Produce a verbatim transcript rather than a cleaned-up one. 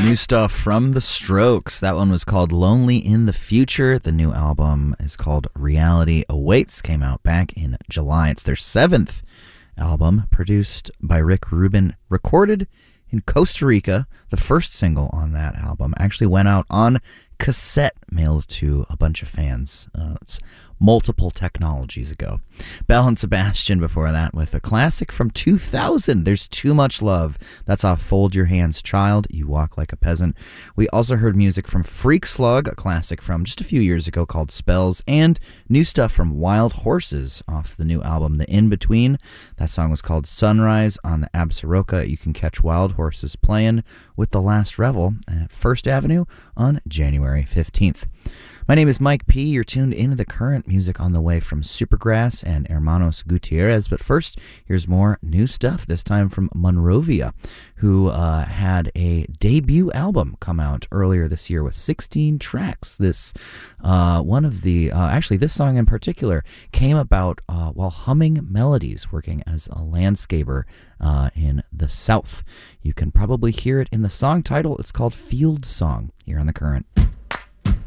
New stuff from The Strokes. That one was called Lonely in the Future. The new album is called Reality Awaits. Came out back in July. It's their seventh album, produced by Rick Rubin, recorded in Costa Rica. The first single on that album actually went out on cassette, mailed to a bunch of fans. Uh, it's multiple technologies ago. Belle and Sebastian before that with a classic from two thousand, There's Too Much Love. That's off Fold Your Hands Child, You Walk Like a Peasant. We also heard music from Freak Slug, a classic from just a few years ago called Spells, and new stuff from Wild Horses off the new album The In Between. That song was called Sunrise on the Absaroka. You can catch Wild Horses playing with The Last Revel at First Avenue on January fifteenth. My name is Mike P. You're tuned into the current music on the way from Supergrass and Hermanos Gutierrez. But first, here's more new stuff, this time from Monrovia, who uh, had a debut album come out earlier this year with sixteen tracks. This, uh, one of the, uh, actually this song in particular came about uh, while humming melodies, working as a landscaper uh, in the South. You can probably hear it in the song title. It's called Field Song here on The Current.